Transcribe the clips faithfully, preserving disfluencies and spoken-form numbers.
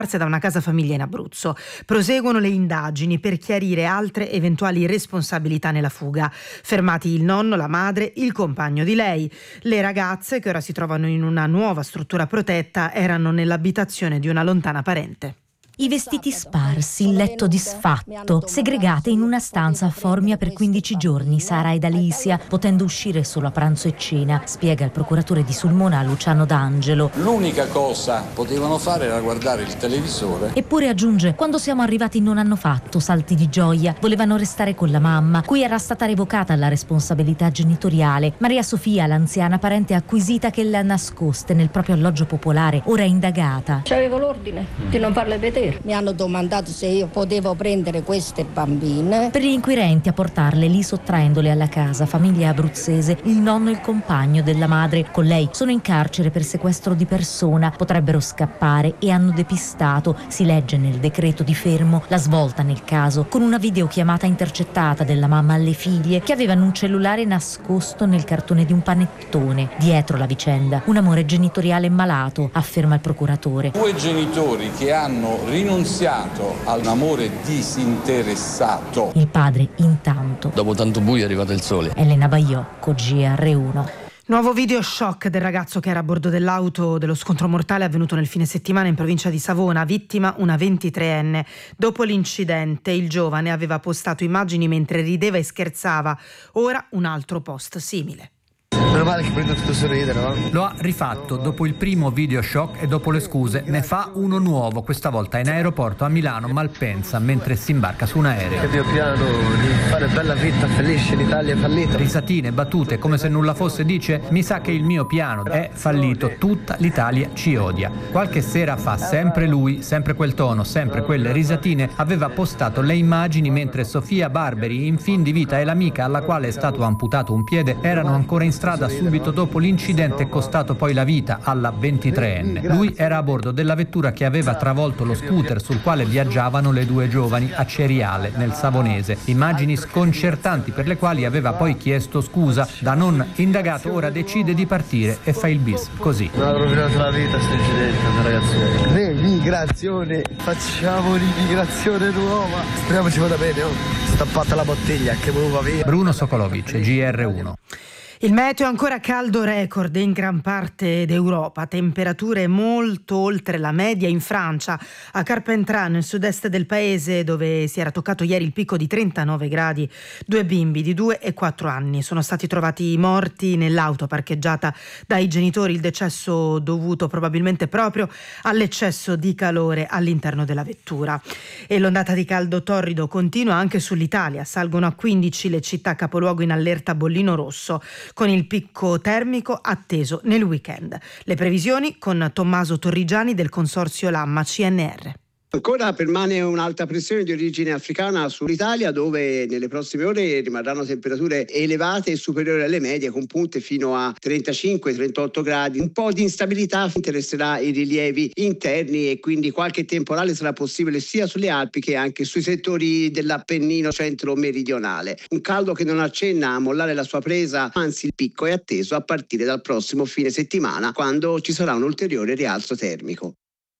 da una casa famiglia in Abruzzo. Proseguono le indagini per chiarire altre eventuali responsabilità nella fuga. Fermati il nonno, la madre, il compagno di lei. Le ragazze, che ora si trovano in una nuova struttura protetta, erano nell'abitazione di una lontana parente. I vestiti sparsi, il letto disfatto, segregate in una stanza a Formia per quindici giorni Sara ed Alicia, potendo uscire solo a pranzo e cena, spiega il procuratore di Sulmona Luciano D'Angelo. L'unica cosa potevano fare era guardare il televisore. Eppure aggiunge, quando siamo arrivati non hanno fatto salti di gioia, volevano restare con la mamma, cui era stata revocata la responsabilità genitoriale. Maria Sofia, l'anziana parente acquisita che le ha nascoste nel proprio alloggio popolare, ora indagata. C'avevo l'ordine di non farle vedere. Mi hanno domandato se io potevo prendere queste bambine. Per gli inquirenti a portarle lì sottraendole alla casa, famiglia abruzzese, il nonno e il compagno della madre. Con lei sono in carcere per sequestro di persona, potrebbero scappare e hanno depistato, si legge nel decreto di fermo, la svolta nel caso, con una videochiamata intercettata della mamma alle figlie che avevano un cellulare nascosto nel cartone di un panettone. Dietro la vicenda, un amore genitoriale malato, afferma il procuratore. Due genitori che hanno rinunziato all'amore disinteressato. Il padre intanto. Dopo tanto buio è arrivato il sole. Elena Baiocco, G R uno. Nuovo video shock del ragazzo che era a bordo dell'auto dello scontro mortale avvenuto nel fine settimana in provincia di Savona, vittima una ventitreenne. Dopo l'incidente il giovane aveva postato immagini mentre rideva e scherzava, ora un altro post simile. Meno male che prendo tutto sorridere, no? Lo ha rifatto dopo il primo video shock e dopo le scuse ne fa uno nuovo, questa volta in aeroporto a Milano Malpensa mentre si imbarca su un aereo. Il mio piano di fare bella vita felice in Italia è fallito. Risatine, battute, come se nulla fosse, dice: mi sa che il mio piano è fallito, tutta l'Italia ci odia. Qualche sera fa, sempre lui, sempre quel tono, sempre quelle risatine, aveva postato le immagini mentre Sofia Barberi, in fin di vita, e l'amica alla quale è stato amputato un piede erano ancora in strada subito dopo l'incidente costato poi la vita alla ventitreenne. Lui era a bordo della vettura che aveva travolto lo scooter sul quale viaggiavano le due giovani a Ceriale, nel Savonese. Immagini sconcertanti per le quali aveva poi chiesto scusa. Da non indagato ora decide di partire e fa il bis così. Non ha rovinato la vita sto incidente, ragazzi. L'immigrazione, facciamo l'immigrazione nuova. Speriamo ci vada bene, oh. Stappata la bottiglia che muova via. Bruno Sokolovic, G R uno. Il meteo è ancora caldo record in gran parte d'Europa, temperature molto oltre la media in Francia, a Carpentras nel sud-est del paese dove si era toccato ieri il picco di trentanove gradi. Due bimbi di due e quattro anni sono stati trovati morti nell'auto parcheggiata dai genitori, il decesso dovuto probabilmente proprio all'eccesso di calore all'interno della vettura. E l'ondata di caldo torrido continua anche sull'Italia, salgono a quindici le città capoluogo in allerta bollino rosso, con il picco termico atteso nel weekend. Le previsioni con Tommaso Torrigiani del consorzio Lamma C N R. Ancora permane un'alta pressione di origine africana sull'Italia, dove nelle prossime ore rimarranno temperature elevate e superiori alle medie, con punte fino a trentacinque trentotto gradi. Un po' di instabilità interesserà i rilievi interni e quindi qualche temporale sarà possibile sia sulle Alpi che anche sui settori dell'Appennino centro-meridionale. Un caldo che non accenna a mollare la sua presa, anzi il picco è atteso a partire dal prossimo fine settimana, quando ci sarà un ulteriore rialzo termico.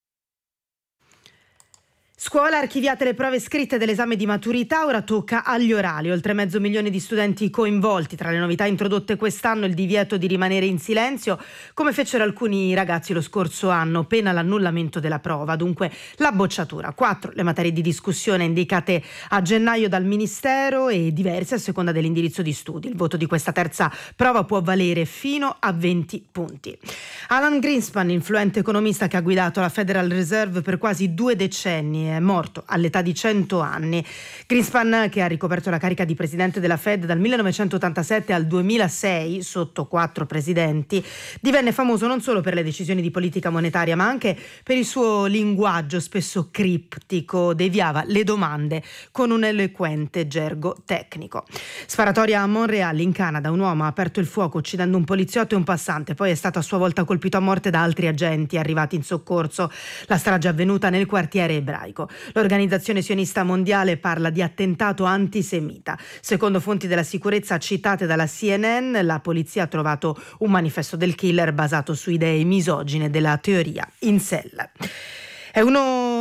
Scuola, archiviate le prove scritte dell'esame di maturità, ora tocca agli orali. Oltre mezzo milione di studenti coinvolti. Tra le novità introdotte quest'anno il divieto di rimanere in silenzio, come fecero alcuni ragazzi lo scorso anno, pena l'annullamento della prova. Dunque la bocciatura. Quattro le materie di discussione indicate a gennaio dal Ministero e diverse a seconda dell'indirizzo di studi. Il voto di questa terza prova può valere fino a venti punti. Alan Greenspan, influente economista che ha guidato la Federal Reserve per quasi due decenni, è morto all'età di cento anni. Greenspan, che ha ricoperto la carica di presidente della Fed dal millenovecentottantasette al duemilasei, sotto quattro presidenti, divenne famoso non solo per le decisioni di politica monetaria, ma anche per il suo linguaggio spesso criptico, deviava le domande con un eloquente gergo tecnico. Sparatoria a Montreal, in Canada, un uomo ha aperto il fuoco uccidendo un poliziotto e un passante, poi è stato a sua volta colpito a morte da altri agenti arrivati in soccorso. La strage è avvenuta nel quartiere ebraico. L'organizzazione sionista mondiale parla di attentato antisemita. Secondo fonti della sicurezza citate dalla C N N, la polizia ha trovato un manifesto del killer basato su idee misogine della teoria incel. È uno